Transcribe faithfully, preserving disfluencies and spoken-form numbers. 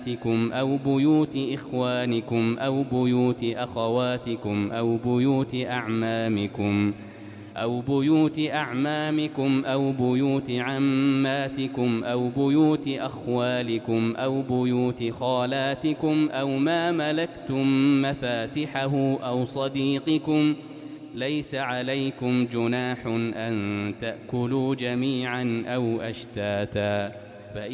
أو بيوت إخوانكم أو بيوت أخواتكم أو بيوت أعمامكم أو بيوت أعمامكم أو بيوت عماتكم أو بيوت أخوالكم أو بيوت خالاتكم أو ما ملكتم مفاتحه أو صديقكم. ليس عليكم جناح أن تأكلوا جميعا أو أشتاتا.